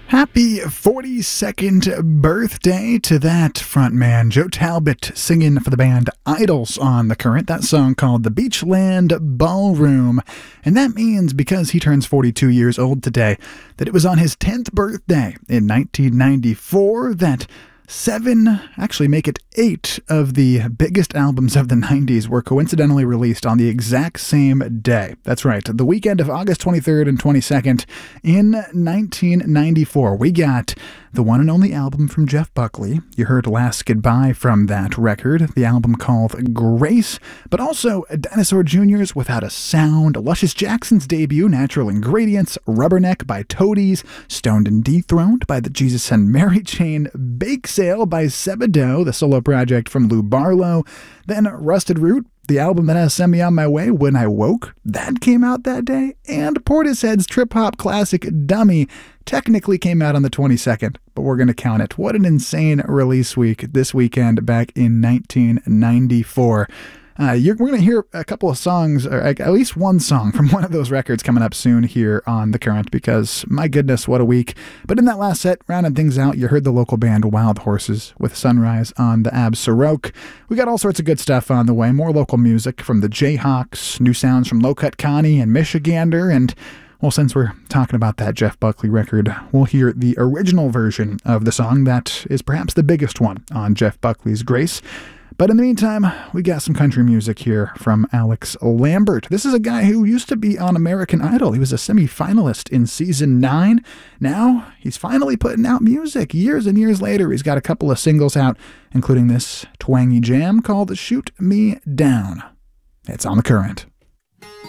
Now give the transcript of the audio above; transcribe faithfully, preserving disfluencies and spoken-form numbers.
Happy forty-second birthday to that frontman, Joe Talbot, singing for the band Idols on The Current. That song called The Beachland Ballroom. And that means, because he turns forty-two years old today, that it was on his tenth birthday in nineteen ninety-four that seven, actually make it eight, of the biggest albums of the nineties were coincidentally released on the exact same day. That's right, the weekend of August twenty-third and twenty-second in nineteen ninety-four. We got the one and only album from Jeff Buckley. You heard Last Goodbye from that record, the album called Grace, but also Dinosaur Junior's Without a Sound, Luscious Jackson's debut, Natural Ingredients, Rubberneck by Toadies, Stoned and Dethroned by the Jesus and Mary Chain, Bake Sale by Sebadoh, the solo project from Lou Barlow, then Rusted Root, the album that has Send Me On My Way, When I Woke, that came out that day, and Portishead's trip-hop classic Dummy technically came out on the twenty-second, but we're going to count it. What an insane release week this weekend back in nineteen ninety-four. Uh, you're, we're going to hear a couple of songs, or at least one song from one of those records coming up soon here on The Current, because my goodness, what a week. But in that last set, rounding things out, you heard the local band Wild Horses with Sunrise on the Ab Sirok. We got all sorts of good stuff on the way, more local music from the Jayhawks, new sounds from Low Cut Connie and Michigander, and well, since we're talking about that Jeff Buckley record, we'll hear the original version of the song that is perhaps the biggest one on Jeff Buckley's Grace. But in the meantime, we got some country music here from Alex Lambert. This is a guy who used to be on American Idol. He was a semi-finalist in season nine. Now, he's finally putting out music. Years and years later, he's got a couple of singles out, including this twangy jam called Shoot Me Down. It's on The Current.